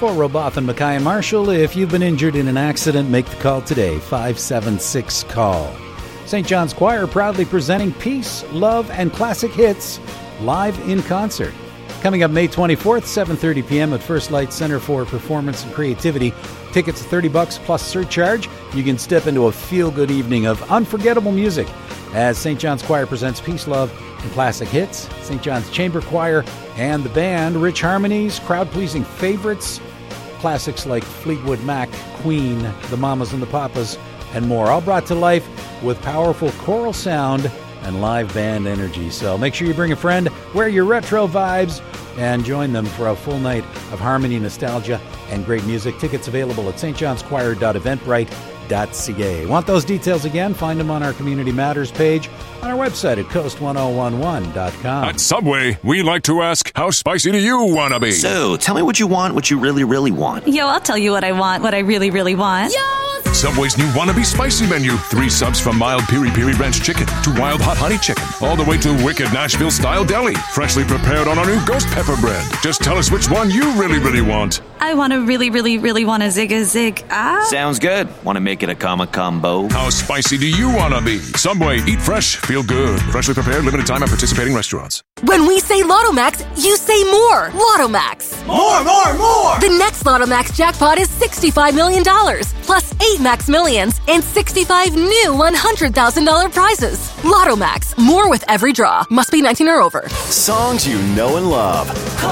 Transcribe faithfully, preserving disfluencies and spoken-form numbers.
For Roboth and Mackay and Marshall, if you've been injured in an accident, make the call today, five seven six, call. Saint John's Choir proudly presenting Peace, Love, and Classic Hits live in concert. Coming up May twenty-fourth, seven thirty p.m. at First Light Center for Performance and Creativity. Tickets thirty bucks plus surcharge. You can step into a feel-good evening of unforgettable music as Saint John's Choir presents Peace, Love, and Classic Hits. Saint John's Chamber Choir and the band, rich harmonies, crowd-pleasing favorites, classics like Fleetwood Mac, Queen, the Mamas and the Papas, and more, all brought to life with powerful choral sound and live band energy. So make sure you bring a friend, wear your retro vibes, and join them for a full night of harmony, nostalgia, and great music. Tickets available at s t johns choir dot eventbrite dot c a. Want those details again? Find them on our Community Matters page on our website at coast ten eleven dot com. At Subway, we like to ask, how spicy do you want to be? So, tell me what you want, what you really, really want. Yo, I'll tell you what I want, what I really, really want. Yo! Subway's new Wannabe Spicy menu. Three subs from mild piri piri ranch chicken to wild hot honey chicken, all the way to wicked Nashville-style deli, freshly prepared on our new ghost pepper bread. Just tell us which one you really, really want. I want to really, really, really want a zig-a-zig. Ah. Sounds good. Want to make it a comma combo? How spicy do you want to be? Subway, eat fresh, feel good. Freshly prepared, limited time at participating restaurants. When we say LottoMax, you say more. LottoMax. More, more, more. The next LottoMax jackpot is sixty-five million dollars, plus eight Max Millions and sixty-five new one hundred thousand dollars prizes. LottoMax. More with every draw. Must be nineteen or over. Songs you know and love.